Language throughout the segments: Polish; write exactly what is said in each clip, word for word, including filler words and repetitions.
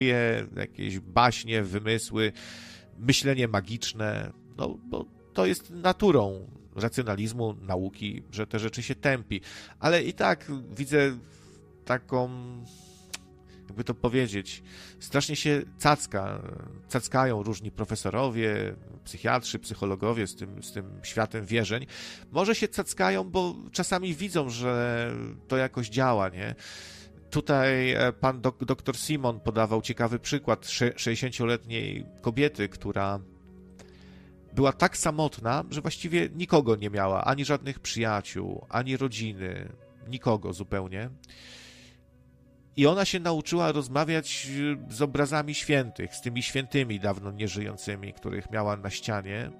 jakieś baśnie, wymysły, myślenie magiczne, no bo to jest naturą racjonalizmu, nauki, że te rzeczy się tępi. Ale i tak widzę taką, jakby to powiedzieć, strasznie się cacka, cackają różni profesorowie, psychiatrzy, psychologowie z tym, z tym światem wierzeń. Może się cackają, bo czasami widzą, że to jakoś działa, nie? Tutaj pan dok, doktor Simon podawał ciekawy przykład sześćdziesięcioletniej kobiety, która była tak samotna, że właściwie nikogo nie miała, ani żadnych przyjaciół, ani rodziny, nikogo zupełnie. I ona się nauczyła rozmawiać z obrazami świętych, z tymi świętymi dawno nieżyjącymi, których miała na ścianie.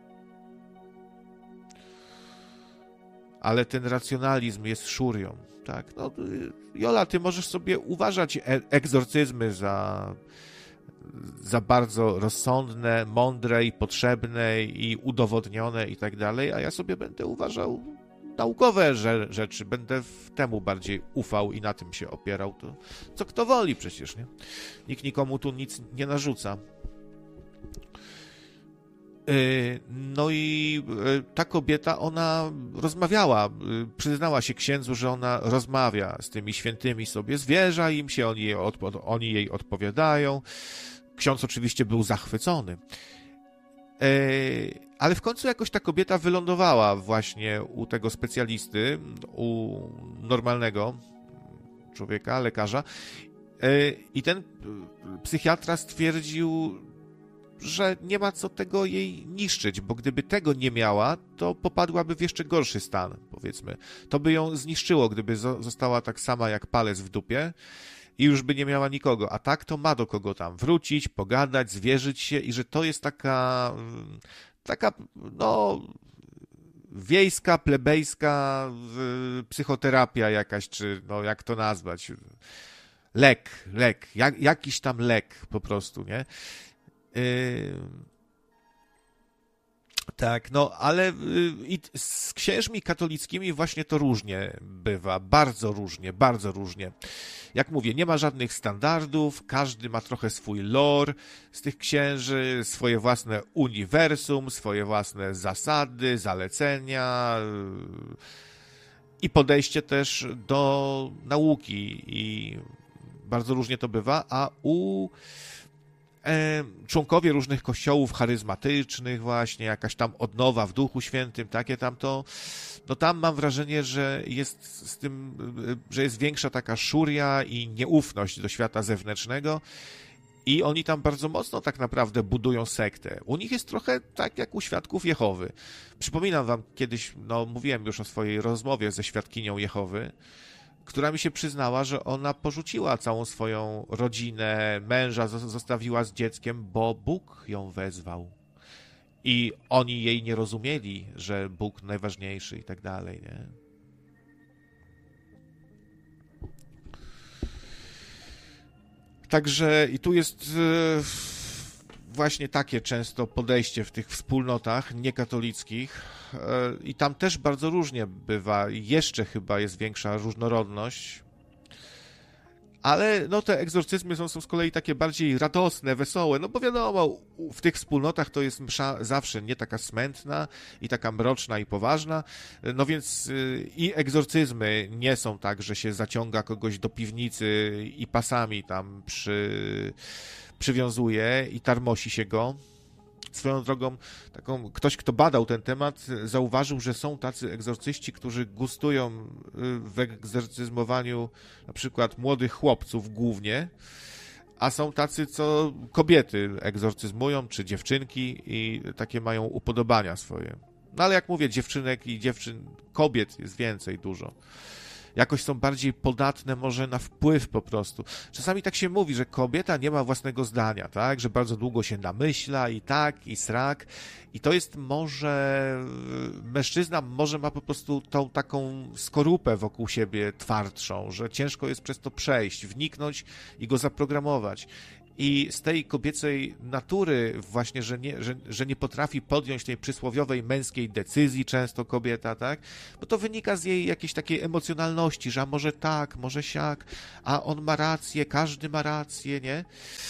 Ale ten racjonalizm jest szurią, tak? No, Jola, ty możesz sobie uważać e- egzorcyzmy za, za bardzo rozsądne, mądre i potrzebne i udowodnione i tak dalej, a ja sobie będę uważał naukowe rzeczy, będę w temu bardziej ufał i na tym się opierał. To co kto woli przecież, nie? Nikt nikomu tu nic nie narzuca. No i ta kobieta, ona rozmawiała, przyznała się księdzu, że ona rozmawia z tymi świętymi sobie, zwierza im się, oni jej, odpo- oni jej odpowiadają. Ksiądz oczywiście był zachwycony. Ale w końcu jakoś ta kobieta wylądowała właśnie u tego specjalisty, u normalnego człowieka, lekarza, i ten psychiatra stwierdził, że nie ma co tego jej niszczyć, bo gdyby tego nie miała, to popadłaby w jeszcze gorszy stan, powiedzmy. To by ją zniszczyło, gdyby została tak sama jak palec w dupie i już by nie miała nikogo. A tak to ma do kogo tam wrócić, pogadać, zwierzyć się i że to jest taka, taka, no, wiejska, plebejska psychoterapia jakaś, czy no, jak to nazwać? Lek, lek, jak, jakiś tam lek po prostu, nie? Yy, tak, no ale yy, i z księżmi katolickimi właśnie to różnie bywa, bardzo różnie, bardzo różnie. Jak mówię, nie ma żadnych standardów, każdy ma trochę swój lore z tych księży, swoje własne uniwersum, swoje własne zasady, zalecenia yy, i podejście też do nauki i bardzo różnie to bywa, a u członkowie różnych kościołów charyzmatycznych właśnie, jakaś tam odnowa w Duchu Świętym, takie tam to, no tam mam wrażenie, że jest z tym, że jest większa taka szuria i nieufność do świata zewnętrznego i oni tam bardzo mocno tak naprawdę budują sektę. U nich jest trochę tak jak u Świadków Jehowy. Przypominam wam kiedyś, no mówiłem już o swojej rozmowie ze Świadkinią Jehowy, która mi się przyznała, że ona porzuciła całą swoją rodzinę, męża zostawiła z dzieckiem, bo Bóg ją wezwał. I oni jej nie rozumieli, że Bóg najważniejszy i tak dalej, nie? Także i tu jest właśnie takie często podejście w tych wspólnotach niekatolickich i tam też bardzo różnie bywa, jeszcze chyba jest większa różnorodność, ale no te egzorcyzmy są, są z kolei takie bardziej radosne, wesołe, no bo wiadomo, w tych wspólnotach to jest msza zawsze nie taka smętna i taka mroczna i poważna, no więc i egzorcyzmy nie są tak, że się zaciąga kogoś do piwnicy i pasami tam przy... przywiązuje i tarmosi się go. Swoją drogą, taką, ktoś, kto badał ten temat, zauważył, że są tacy egzorcyści, którzy gustują w egzorcyzmowaniu na przykład młodych chłopców głównie, a są tacy, co kobiety egzorcyzmują, czy dziewczynki i takie mają upodobania swoje. No ale jak mówię, dziewczynek i dziewczyn, kobiet jest więcej, dużo. Jakoś są bardziej podatne może na wpływ po prostu. Czasami tak się mówi, że kobieta nie ma własnego zdania, tak? Że bardzo długo się namyśla i tak, i srak. I to jest może... Mężczyzna może ma po prostu tą taką skorupę wokół siebie twardszą, że ciężko jest przez to przejść, wniknąć i go zaprogramować. i z tej kobiecej natury właśnie, że nie, że, że nie potrafi podjąć tej przysłowiowej męskiej decyzji często kobieta, tak? Bo to wynika z jej jakiejś takiej emocjonalności, że a może tak, może siak, a on ma rację, każdy ma rację, nie?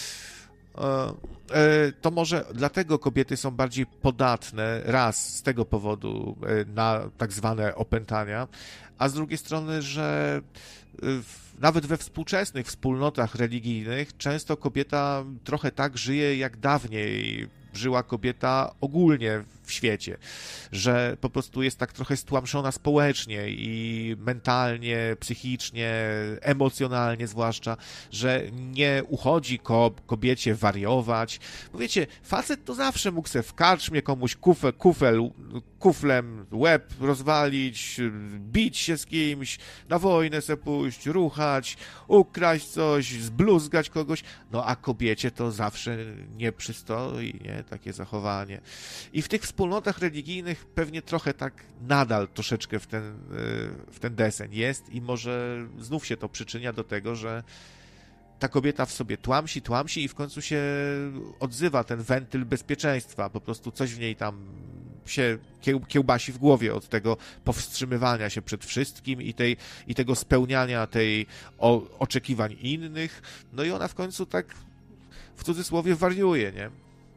To może dlatego kobiety są bardziej podatne, raz z tego powodu, na tak zwane opętania, a z drugiej strony, że w, nawet we współczesnych wspólnotach religijnych często kobieta trochę tak żyje, jak dawniej żyła kobieta ogólnie w świecie, że po prostu jest tak trochę stłamszona społecznie i mentalnie, psychicznie, emocjonalnie zwłaszcza, że nie uchodzi ko kobiecie wariować. Bo wiecie, facet to zawsze mógł se w karczmie komuś kufel, kufel, kuflem łeb rozwalić, bić się z kimś, na wojnę se pójść, ruchać, ukraść coś, zbluzgać kogoś, no a kobiecie to zawsze nie przystoi, nie? Takie zachowanie. I w tych wspólnotach religijnych pewnie trochę tak nadal troszeczkę w ten, w ten deseń jest i może znów się to przyczynia do tego, że ta kobieta w sobie tłamsi, tłamsi i w końcu się odzywa ten wentyl bezpieczeństwa, po prostu coś w niej tam się kiełbasi w głowie od tego powstrzymywania się przed wszystkim i, tej, i tego spełniania tej o, oczekiwań innych, no i ona w końcu tak w cudzysłowie wariuje, nie?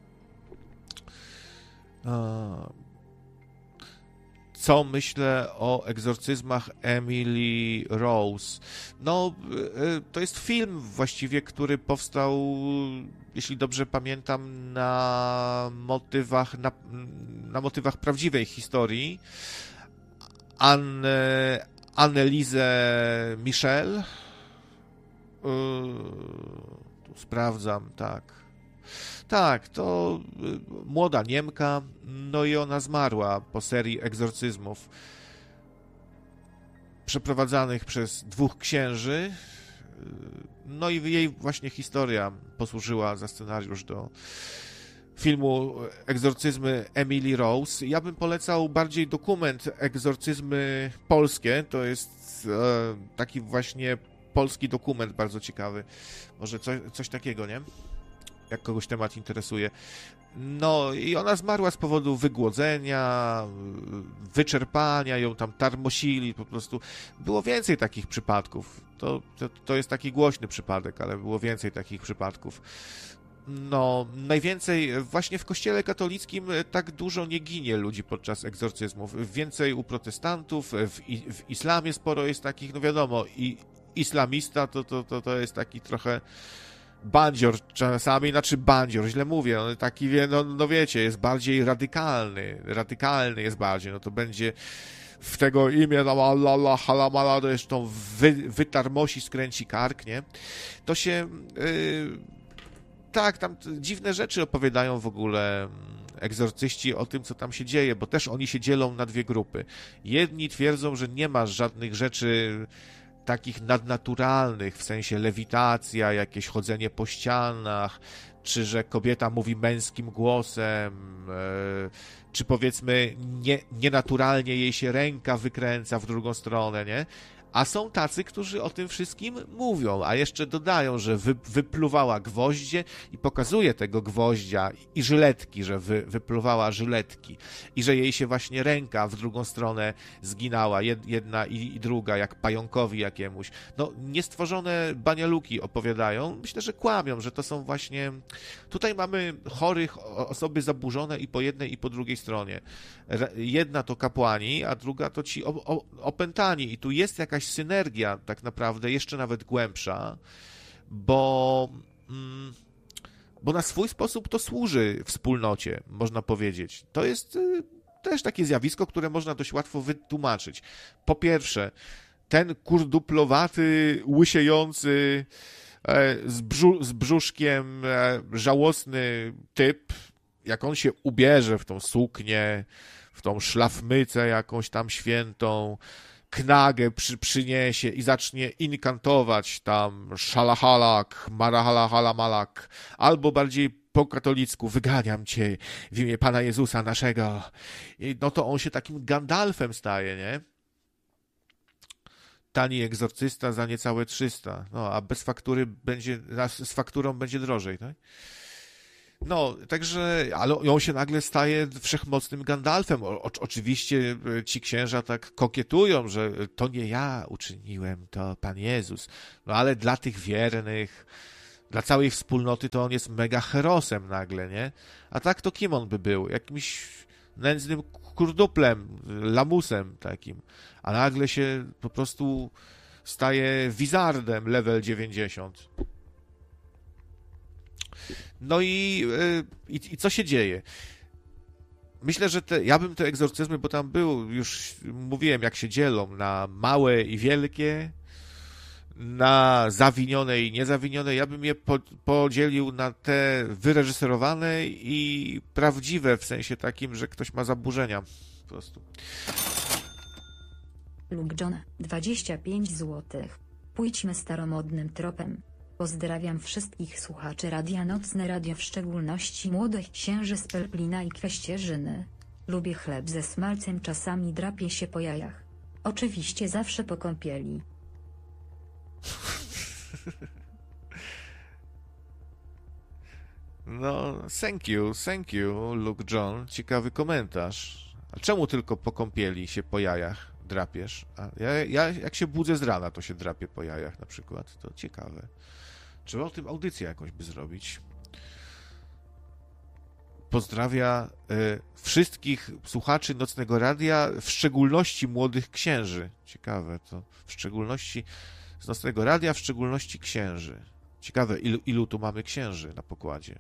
Co myślę o egzorcyzmach Emily Rose? No, to jest film właściwie, który powstał, jeśli dobrze pamiętam, na motywach, na, na motywach prawdziwej historii. Anne, Annelise Michel. Tu sprawdzam, tak. Tak, to młoda Niemka, no i ona zmarła po serii egzorcyzmów przeprowadzanych przez dwóch księży, no i jej właśnie historia posłużyła za scenariusz do filmu Egzorcyzmy Emily Rose. Ja bym polecał bardziej dokument Egzorcyzmy polskie, to jest e, taki właśnie polski dokument bardzo ciekawy, może coś, coś takiego, nie? Jak kogoś temat interesuje. No i ona zmarła z powodu wygłodzenia, wyczerpania, ją tam tarmosili, po prostu. Było więcej takich przypadków. To, to, to jest taki głośny przypadek, ale było więcej takich przypadków. No, najwięcej właśnie w kościele katolickim tak dużo nie ginie ludzi podczas egzorcyzmów. Więcej u protestantów, w, w islamie sporo jest takich, no wiadomo, i islamista to, to, to, to jest taki trochę bandzior czasami, znaczy bandzior, źle mówię, on taki, no, no wiecie, jest bardziej radykalny, radykalny jest bardziej, no to będzie w tego imię, no Allah, halamala, to jeszcze wy, wytarmosi, skręci kark, nie? To się, yy, tak, tam dziwne rzeczy opowiadają w ogóle egzorcyści o tym, co tam się dzieje, bo też oni się dzielą na dwie grupy. Jedni twierdzą, że nie ma żadnych rzeczy takich nadnaturalnych, w sensie lewitacja, jakieś chodzenie po ścianach, czy że kobieta mówi męskim głosem, czy powiedzmy nie, nienaturalnie jej się ręka wykręca w drugą stronę, nie? A są tacy, którzy o tym wszystkim mówią, a jeszcze dodają, że wy, wypluwała gwoździe i pokazuje tego gwoździa i żyletki, że wy, wypluwała żyletki i że jej się właśnie ręka w drugą stronę zginała, jedna i, i druga, jak pająkowi jakiemuś. No, niestworzone banialuki opowiadają. Myślę, że kłamią, że to są właśnie... Tutaj mamy chorych, osoby zaburzone i po jednej, i po drugiej stronie. Jedna to kapłani, a druga to ci opętani i tu jest jakaś synergia tak naprawdę jeszcze nawet głębsza, bo, mm, bo na swój sposób to służy wspólnocie, można powiedzieć. To jest y, też takie zjawisko, które można dość łatwo wytłumaczyć. Po pierwsze, ten kurduplowaty, łysiejący, e, z, brzu, z brzuszkiem e, żałosny typ, jak on się ubierze w tą suknię, w tą szlafmycę jakąś tam świętą, knagę przy, przyniesie i zacznie inkantować tam szalahalak, marahalahala albo bardziej po katolicku wyganiam cię w imię Pana Jezusa naszego. I no to on się takim Gandalfem staje, nie? tani egzorcysta za niecałe trzysta, no a bez faktury będzie, z fakturą będzie drożej, tak? No, także, ale on się nagle staje wszechmocnym Gandalfem. O, oczywiście ci księża tak kokietują, że to nie ja uczyniłem, to Pan Jezus. No ale dla tych wiernych, dla całej wspólnoty to on jest mega herosem nagle, nie? A tak to kim on by był? Jakimś nędznym kurduplem, lamusem takim. A nagle się po prostu staje wizardem level dziewięćdziesiąt. No i, i, i co się dzieje? Myślę, że te, ja bym te egzorcyzmy, bo tam był, już mówiłem, jak się dzielą na małe i wielkie, na zawinione i niezawinione, ja bym je po, podzielił na te wyreżyserowane i prawdziwe, w sensie takim, że ktoś ma zaburzenia po prostu. Luke John, dwadzieścia pięć złotych. Pójdźmy staromodnym tropem. Pozdrawiam wszystkich słuchaczy Radia Nocne Radio, w szczególności młodych księży z Pelplina i Kwestierzyny. Lubię chleb ze smalcem, czasami drapię się po jajach. Oczywiście zawsze po kąpieli. No, thank you, thank you, Luke John. Ciekawy komentarz. A czemu tylko po kąpieli się po jajach drapiesz? A ja, ja jak się budzę z rana, to się drapię po jajach na przykład. To ciekawe. Trzeba o tym audycję jakąś by zrobić. Pozdrawia y, wszystkich słuchaczy Nocnego Radia, w szczególności młodych księży. Ciekawe to. W szczególności z Nocnego Radia, w szczególności księży. Ciekawe, ilu, ilu tu mamy księży na pokładzie.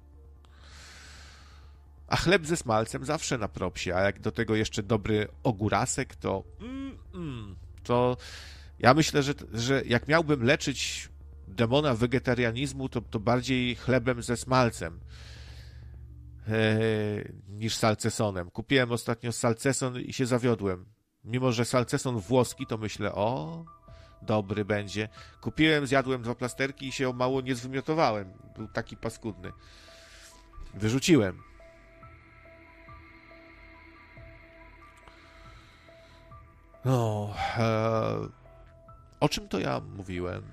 A chleb ze smalcem zawsze na propsie, a jak do tego jeszcze dobry ogórasek, to mm, mm, to ja myślę, że, że jak miałbym leczyć demona wegetarianizmu, to, to bardziej chlebem ze smalcem e, niż salcesonem. Kupiłem ostatnio salceson i się zawiodłem. Mimo że salceson włoski, to myślę, o, dobry będzie. Kupiłem, zjadłem dwa plasterki i się o mało nie zwymiotowałem. Był taki paskudny. Wyrzuciłem. No, e, o czym to ja mówiłem?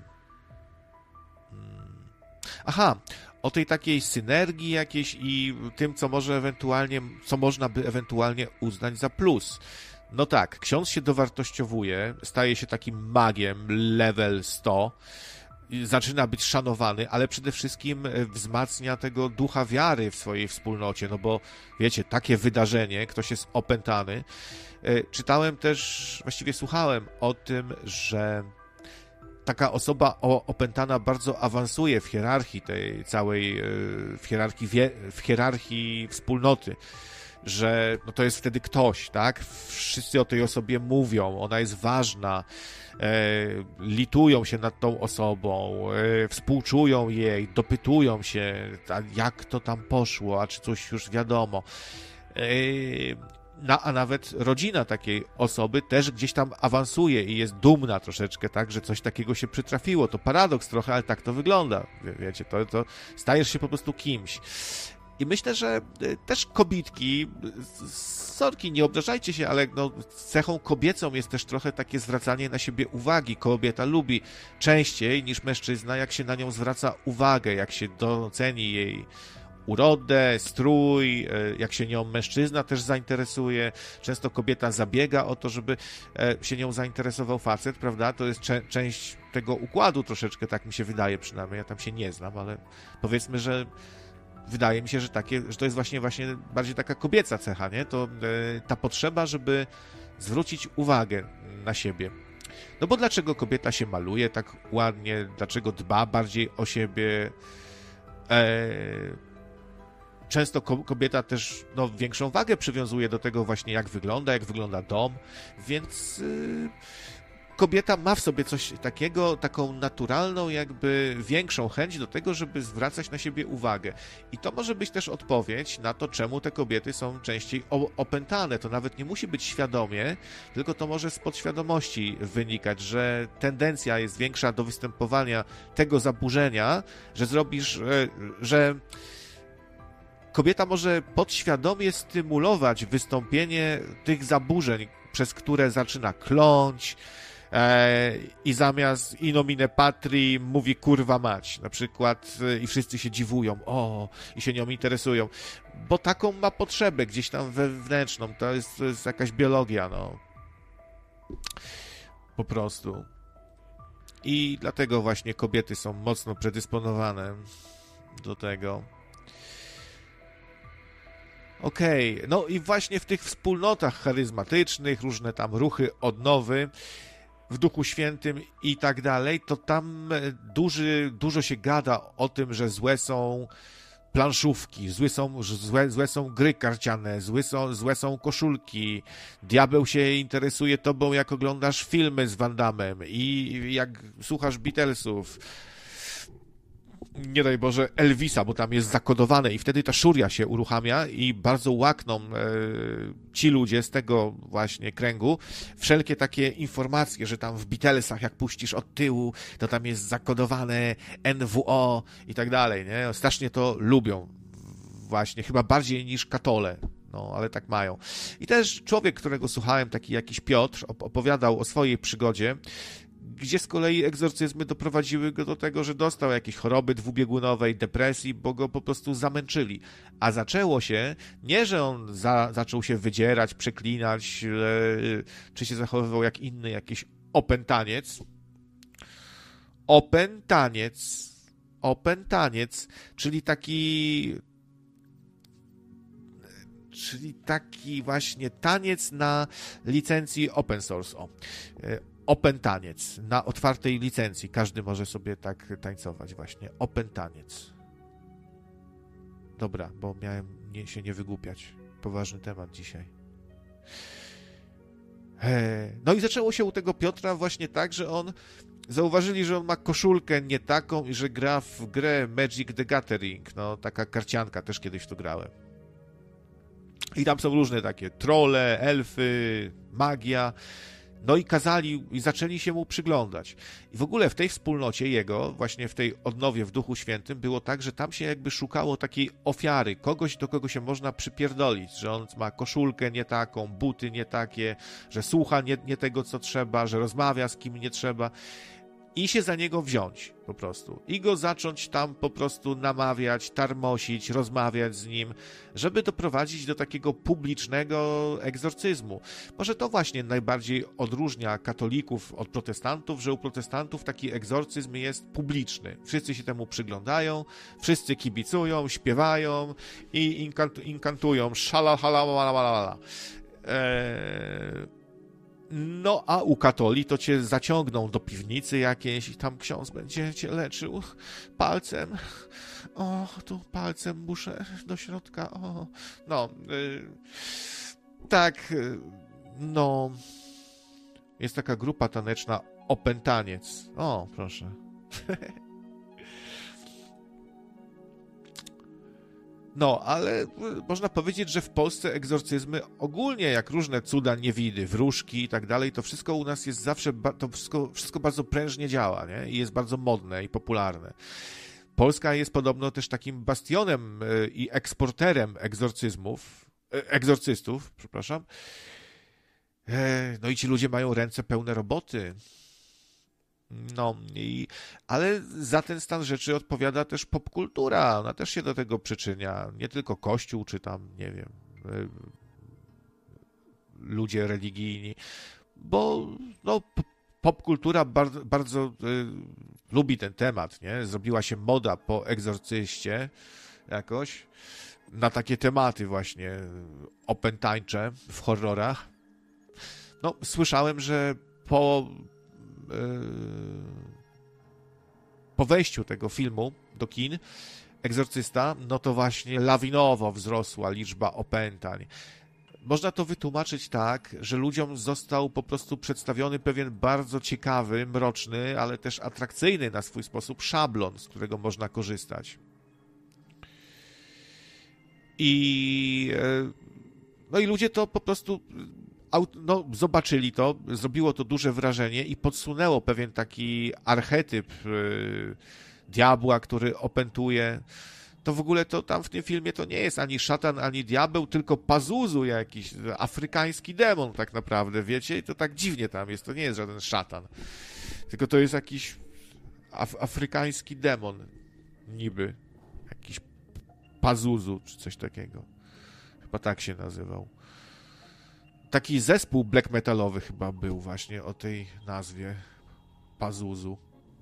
Aha, o tej takiej synergii jakiejś i tym, co może ewentualnie, co można by ewentualnie uznać za plus. No tak, ksiądz się dowartościowuje, staje się takim magiem level sto, zaczyna być szanowany, ale przede wszystkim wzmacnia tego ducha wiary w swojej wspólnocie, no bo wiecie, takie wydarzenie, ktoś jest opętany. Czytałem też, właściwie słuchałem o tym, że taka osoba opętana bardzo awansuje w hierarchii tej całej, w hierarchii, wie, w hierarchii wspólnoty, że no to jest wtedy ktoś, tak? Wszyscy o tej osobie mówią, ona jest ważna, e, litują się nad tą osobą, e, współczują jej, dopytują się, a jak to tam poszło, a czy coś już wiadomo. E, Na, a nawet rodzina takiej osoby też gdzieś tam awansuje i jest dumna troszeczkę, tak, że coś takiego się przytrafiło. To paradoks trochę, ale tak to wygląda. Wie, wiecie, to, to stajesz się po prostu kimś. I myślę, że też kobitki, sorki, nie obrażajcie się, ale no, cechą kobiecą jest też trochę takie zwracanie na siebie uwagi. Kobieta lubi częściej niż mężczyzna, jak się na nią zwraca uwagę, jak się doceni jej urodę, strój, jak się nią mężczyzna też zainteresuje. Często kobieta zabiega o to, żeby się nią zainteresował facet, prawda? To jest cze- część tego układu troszeczkę, tak mi się wydaje przynajmniej. Ja tam się nie znam, ale powiedzmy, że wydaje mi się, że, takie, że to jest właśnie, właśnie bardziej taka kobieca cecha, nie? To e, ta potrzeba, żeby zwrócić uwagę na siebie. No bo dlaczego kobieta się maluje tak ładnie? Dlaczego dba bardziej o siebie? E, Często kobieta też no, większą wagę przywiązuje do tego właśnie, jak wygląda, jak wygląda dom, więc yy, kobieta ma w sobie coś takiego, taką naturalną, jakby większą chęć do tego, żeby zwracać na siebie uwagę. I to może być też odpowiedź na to, czemu te kobiety są częściej opętane. To nawet nie musi być świadomie, tylko to może z podświadomości wynikać, że tendencja jest większa do występowania tego zaburzenia, że zrobisz, że kobieta może podświadomie stymulować wystąpienie tych zaburzeń, przez które zaczyna kląć, e, i zamiast in nomine patrii mówi kurwa mać, na przykład, e, i wszyscy się dziwują, o, i się nią interesują, bo taką ma potrzebę gdzieś tam wewnętrzną, to jest, to jest jakaś biologia, no. Po prostu. I dlatego właśnie kobiety są mocno predysponowane do tego. Okej, okay. No i właśnie w tych wspólnotach charyzmatycznych, różne tam ruchy odnowy, w Duchu Świętym i tak dalej, to tam duży, dużo się gada o tym, że złe są planszówki, złe są, złe, złe są gry karciane, złe są, złe są koszulki, diabeł się interesuje tobą, jak oglądasz filmy z Van Dammem i jak słuchasz Beatlesów, nie daj Boże, Elvisa, bo tam jest zakodowane i wtedy ta szuria się uruchamia i bardzo łakną e, ci ludzie z tego właśnie kręgu wszelkie takie informacje, że tam w Beatlesach jak puścisz od tyłu, to tam jest zakodowane N W O i tak dalej, nie? Strasznie to lubią właśnie, chyba bardziej niż katole. No, ale tak mają. I też człowiek, którego słuchałem, taki jakiś Piotr, opowiadał o swojej przygodzie, gdzie z kolei egzorcyzmy doprowadziły go do tego, że dostał jakieś choroby dwubiegunowej, depresji, bo go po prostu zamęczyli. A zaczęło się, nie że on za, zaczął się wydzierać, przeklinać, e, czy się zachowywał jak inny jakiś opętaniec. Opętaniec. Opętaniec, czyli taki... czyli taki właśnie taniec na licencji open source. O. Opętaniec na otwartej licencji. Każdy może sobie tak tańcować właśnie. Opętaniec. Dobra, bo miałem nie, się nie wygłupiać. Poważny temat dzisiaj. No i zaczęło się u tego Piotra właśnie tak, że on zauważyli, że on ma koszulkę nie taką i że gra w grę Magic the Gathering. No, taka karcianka, też kiedyś tu grałem. I tam są różne takie trolle, elfy, magia. No i kazali, i zaczęli się mu przyglądać. I w ogóle w tej wspólnocie jego, właśnie w tej odnowie w Duchu Świętym, było tak, że tam się jakby szukało takiej ofiary, kogoś, do kogo się można przypierdolić, że on ma koszulkę nie taką, buty nie takie, że słucha nie, nie tego, co trzeba, że rozmawia z kim nie trzeba. I się za niego wziąć po prostu. I go zacząć tam po prostu namawiać, tarmosić, rozmawiać z nim, żeby doprowadzić do takiego publicznego egzorcyzmu. Może to właśnie najbardziej odróżnia katolików od protestantów, że u protestantów taki egzorcyzm jest publiczny. Wszyscy się temu przyglądają, wszyscy kibicują, śpiewają i inkant- inkantują. Szalalalala. Eee... No, a u katoli to cię zaciągną do piwnicy jakiejś i tam ksiądz będzie cię leczył palcem. O, tu palcem muszę do środka. O, no, yy, tak, yy, no, jest taka grupa taneczna Opętaniec. O, proszę. No, ale można powiedzieć, że w Polsce egzorcyzmy ogólnie, jak różne cuda, niewidy, wróżki i tak dalej, to wszystko u nas jest zawsze, to wszystko, wszystko bardzo prężnie działa, nie? I jest bardzo modne i popularne. Polska jest podobno też takim bastionem i eksporterem egzorcyzmów, egzorcystów, przepraszam. No i ci ludzie mają ręce pełne roboty. No, i, ale za ten stan rzeczy odpowiada też popkultura. Ona też się do tego przyczynia. Nie tylko Kościół, czy tam, nie wiem, ludzie religijni. Bo no, popkultura bardzo, bardzo y, lubi ten temat, nie? Zrobiła się moda po egzorcyście jakoś na takie tematy właśnie opętańcze w horrorach. No, słyszałem, że po po wejściu tego filmu do kin Egzorcysta, no to właśnie lawinowo wzrosła liczba opętań. Można to wytłumaczyć tak, że ludziom został po prostu przedstawiony pewien bardzo ciekawy, mroczny, ale też atrakcyjny na swój sposób szablon, z którego można korzystać. I no i ludzie to po prostu no, zobaczyli to, zrobiło to duże wrażenie i podsunęło pewien taki archetyp yy, diabła, który opętuje. to w ogóle to tam w tym filmie to nie jest ani szatan, ani diabeł, tylko Pazuzu jakiś, afrykański demon tak naprawdę, wiecie? I to tak dziwnie tam jest, to nie jest żaden szatan, tylko to jest jakiś af afrykański demon, niby, jakiś Pazuzu, czy coś takiego. Chyba tak się nazywał. Taki zespół black metalowy chyba był właśnie o tej nazwie Pazuzu.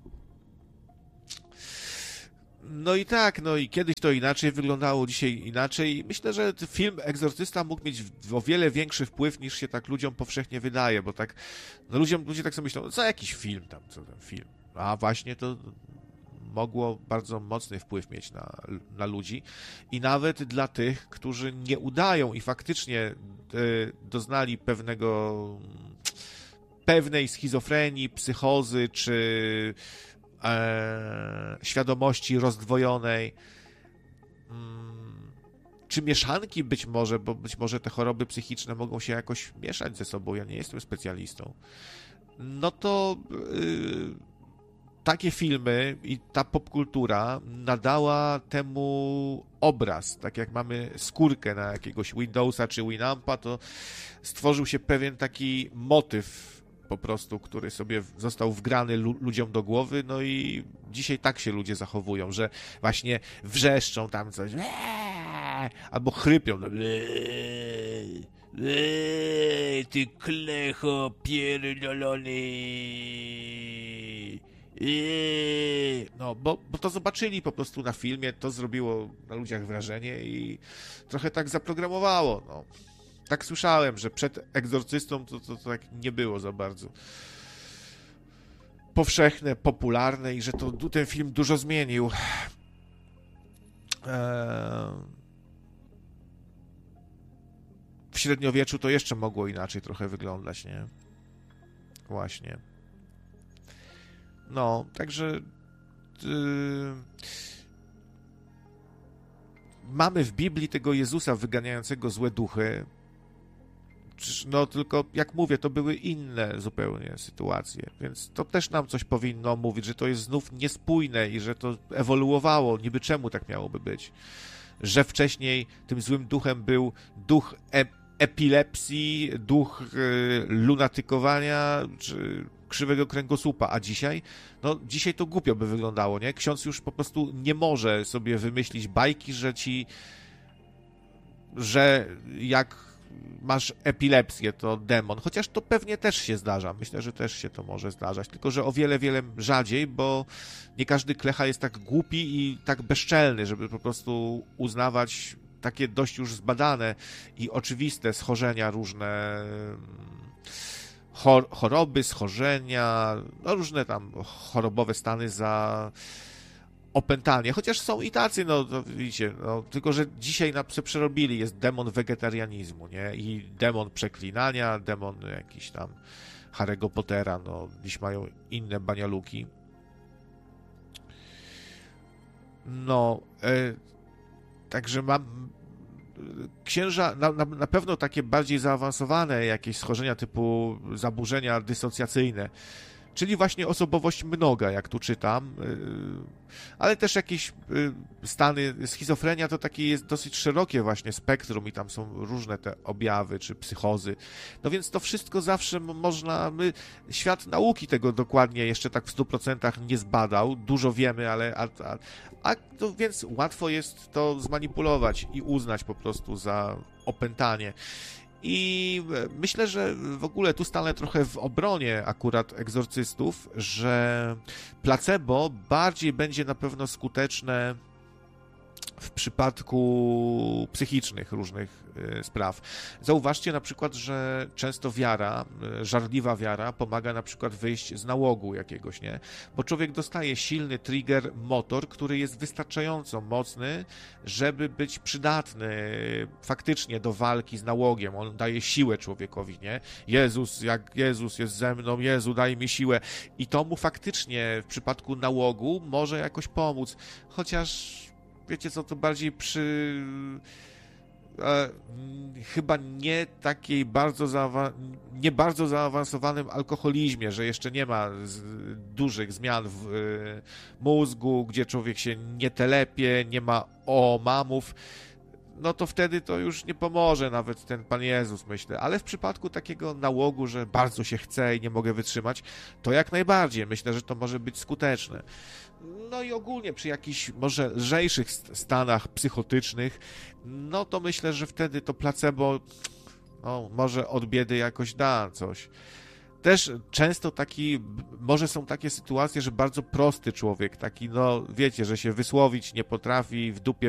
No i tak, no i kiedyś to inaczej wyglądało, dzisiaj inaczej. Myślę, że film Egzorcysta mógł mieć o wiele większy wpływ, niż się tak ludziom powszechnie wydaje, bo tak, no ludziom, ludzie tak sobie myślą, no co jakiś film tam, co ten film. A właśnie to mogło bardzo mocny wpływ mieć na, na ludzi i nawet dla tych, którzy nie udają i faktycznie e, doznali pewnego, pewnej schizofrenii, psychozy, czy e, świadomości rozdwojonej, mm, czy mieszanki być może, bo być może te choroby psychiczne mogą się jakoś mieszać ze sobą, ja nie jestem specjalistą, no to yy, takie filmy i ta popkultura nadała temu obraz, tak jak mamy skórkę na jakiegoś Windowsa czy Winampa, to stworzył się pewien taki motyw po prostu, który sobie został wgrany lu ludziom do głowy, no i dzisiaj tak się ludzie zachowują, że właśnie wrzeszczą tam coś, eee, albo chrypią, no, eee, eee, ty klecho pierdolony. No, bo, bo to zobaczyli po prostu na filmie, to zrobiło na ludziach wrażenie i trochę tak zaprogramowało. No. Tak słyszałem, że przed Egzorcystą to, to, to tak nie było za bardzo powszechne, popularne i że to ten film dużo zmienił. Eee... W średniowieczu to jeszcze mogło inaczej trochę wyglądać, nie? Właśnie. No, także yy, mamy w Biblii tego Jezusa wyganiającego złe duchy. No, tylko jak mówię, to były inne zupełnie sytuacje, więc to też nam coś powinno mówić, że to jest znów niespójne i że to ewoluowało. Niby czemu tak miałoby być? Że wcześniej tym złym duchem był duch e epilepsji, duch yy, lunatykowania, czy krzywego kręgosłupa, a dzisiaj, no dzisiaj to głupio by wyglądało, nie? Ksiądz już po prostu nie może sobie wymyślić bajki, że ci, że jak masz epilepsję, to demon, chociaż to pewnie też się zdarza, myślę, że też się to może zdarzać, tylko że o wiele, wiele rzadziej, bo nie każdy klecha jest tak głupi i tak bezczelny, żeby po prostu uznawać takie dość już zbadane i oczywiste schorzenia różne, Chor choroby, schorzenia, no różne tam chorobowe stany za opętanie, chociaż są i tacy, no, no widzicie, no, tylko że dzisiaj na se przerobili, jest demon wegetarianizmu, nie, i demon przeklinania, demon jakiś tam Harry'ego Pottera, no, dziś mają inne banialuki. No, e, także mam księża, na, na, na pewno takie bardziej zaawansowane jakieś schorzenia typu zaburzenia dysocjacyjne, czyli właśnie osobowość mnoga, jak tu czytam, ale też jakieś stany, schizofrenia to takie jest dosyć szerokie właśnie spektrum i tam są różne te objawy czy psychozy. No więc to wszystko zawsze można, my, świat nauki tego dokładnie jeszcze tak w stu procentach nie zbadał, dużo wiemy, ale a, a, a to więc łatwo jest to zmanipulować i uznać po prostu za opętanie. I myślę, że w ogóle tu stanę trochę w obronie akurat egzorcystów, że placebo bardziej będzie na pewno skuteczne w przypadku psychicznych różnych spraw. Zauważcie na przykład, że często wiara, żarliwa wiara pomaga na przykład wyjść z nałogu jakiegoś, nie? Bo człowiek dostaje silny trigger, motor, który jest wystarczająco mocny, żeby być przydatny faktycznie do walki z nałogiem. On daje siłę człowiekowi, nie? Jezus, jak Jezus jest ze mną, Jezu, daj mi siłę. I to mu faktycznie w przypadku nałogu może jakoś pomóc. Chociaż wiecie co, to bardziej przy e, chyba nie takiej bardzo zaawa- nie bardzo zaawansowanym alkoholizmie, że jeszcze nie ma z, dużych zmian w y, mózgu, gdzie człowiek się nie telepie, nie ma omamów, no to wtedy to już nie pomoże nawet ten Pan Jezus, myślę. Ale w przypadku takiego nałogu, że bardzo się chce i nie mogę wytrzymać, to jak najbardziej. Myślę, że to może być skuteczne. No i ogólnie przy jakichś może lżejszych stanach psychotycznych, no to myślę, że wtedy to placebo no, może od biedy jakoś da coś. Też często taki, może są takie sytuacje, że bardzo prosty człowiek, taki, no wiecie, że się wysłowić nie potrafi, w dupie